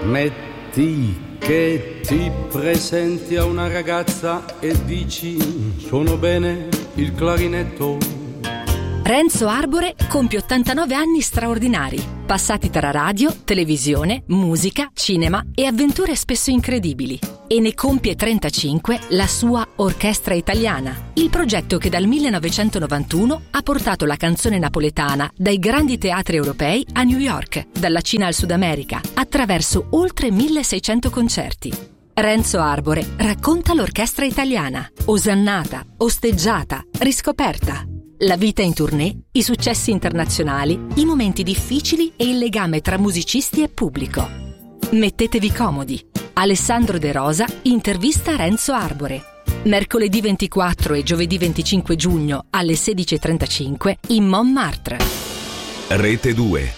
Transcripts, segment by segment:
Metti che ti presenti a una ragazza e dici suono bene il clarinetto. Renzo Arbore compie 89 anni straordinari, passati tra radio, televisione, musica, cinema e avventure spesso incredibili. E ne compie 35 la sua Orchestra Italiana, il progetto che dal 1991 ha portato la canzone napoletana dai grandi teatri europei a New York, dalla Cina al Sud America, attraverso oltre 1600 concerti. Renzo Arbore racconta l'Orchestra Italiana, osannata, osteggiata, riscoperta. La vita in tournée, i successi internazionali, i momenti difficili e il legame tra musicisti e pubblico. Mettetevi comodi. Alessandro De Rosa intervista Renzo Arbore. Mercoledì 24 e giovedì 25 giugno alle 16:35 in Montmartre. Rete 2.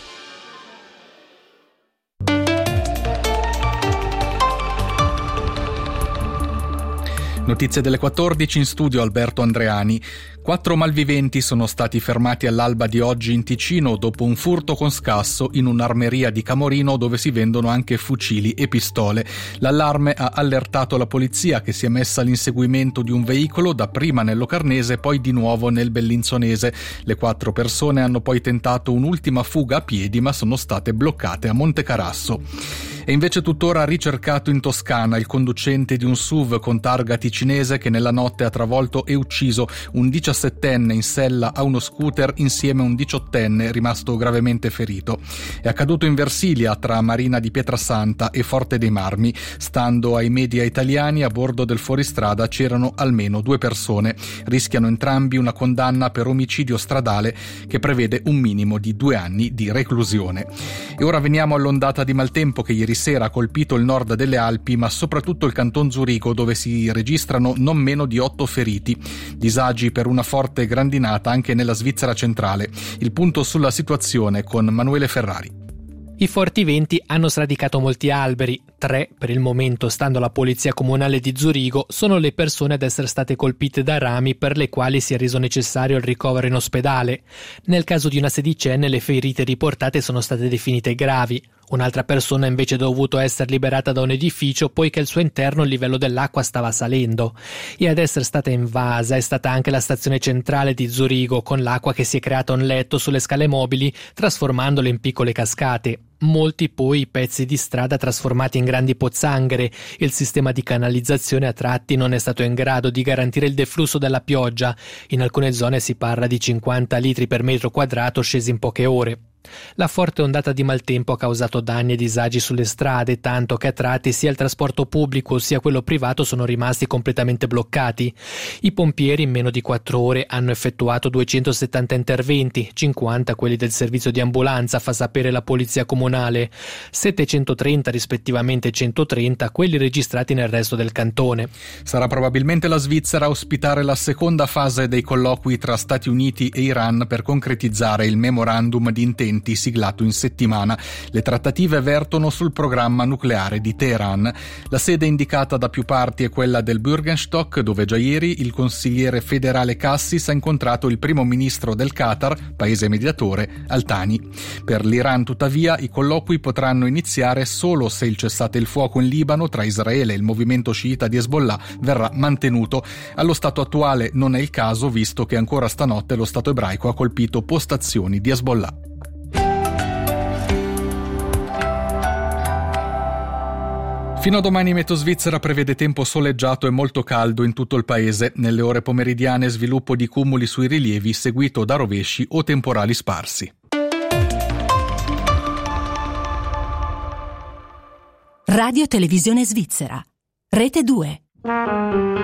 Notizie delle 14, in studio Alberto Andreani. 4 malviventi sono stati fermati all'alba di oggi in Ticino dopo un furto con scasso in un'armeria di Camorino dove si vendono anche fucili e pistole. L'allarme ha allertato la polizia, che si è messa all'inseguimento di un veicolo dapprima nel Locarnese, poi di nuovo nel Bellinzonese. Le 4 persone hanno poi tentato un'ultima fuga a piedi, ma sono state bloccate a Montecarasso. È invece tuttora ricercato in Toscana il conducente di un SUV con targa ticinese che nella notte ha travolto e ucciso un 17enne in sella a uno scooter insieme a un 18enne rimasto gravemente ferito. È accaduto in Versilia, tra Marina di Pietrasanta e Forte dei Marmi. Stando ai media italiani, a bordo del fuoristrada c'erano almeno 2 persone. Rischiano entrambi una condanna per omicidio stradale che prevede un minimo di 2 anni di reclusione. E ora veniamo all'ondata di maltempo che ieri sera ha colpito il nord delle Alpi, ma soprattutto il canton Zurigo, dove si registrano non meno di 8 feriti. Disagi per una forte grandinata anche nella Svizzera centrale. Il punto sulla situazione con Manuele Ferrari. I forti venti hanno sradicato molti alberi. 3, per il momento, stando alla polizia comunale di Zurigo, sono le persone ad essere state colpite da rami per le quali si è reso necessario il ricovero in ospedale. Nel caso di una sedicenne, le ferite riportate sono state definite gravi. Un'altra persona invece è dovuto essere liberata da un edificio poiché al suo interno il livello dell'acqua stava salendo. E ad essere stata invasa è stata anche la stazione centrale di Zurigo, con l'acqua che si è creata un letto sulle scale mobili, trasformandole in piccole cascate. Molti poi i pezzi di strada trasformati in grandi pozzanghere. Il sistema di canalizzazione a tratti non è stato in grado di garantire il deflusso della pioggia. In alcune zone si parla di 50 litri per metro quadrato scesi in poche ore. La forte ondata di maltempo ha causato danni e disagi sulle strade, tanto che a tratti sia il trasporto pubblico sia quello privato sono rimasti completamente bloccati. I pompieri in meno di 4 ore hanno effettuato 270 interventi, 50 quelli del servizio di ambulanza, fa sapere la polizia comunale, 730 rispettivamente 130 quelli registrati nel resto del cantone. Sarà probabilmente la Svizzera a ospitare la seconda fase dei colloqui tra Stati Uniti e Iran per concretizzare il memorandum di intesa siglato in settimana. Le trattative vertono sul programma nucleare di Teheran. La sede indicata da più parti è quella del Bürgenstock, dove già ieri il consigliere federale Cassis ha incontrato il primo ministro del Qatar, paese mediatore, Al-Thani. Per l'Iran, tuttavia, i colloqui potranno iniziare solo se il cessate il fuoco in Libano tra Israele e il movimento sciita di Hezbollah verrà mantenuto. Allo stato attuale non è il caso, visto che ancora stanotte lo Stato ebraico ha colpito postazioni di Hezbollah. Fino a domani Meteo Svizzera prevede tempo soleggiato e molto caldo in tutto il paese. Nelle ore pomeridiane sviluppo di cumuli sui rilievi seguito da rovesci o temporali sparsi. Radio Televisione Svizzera. Rete 2.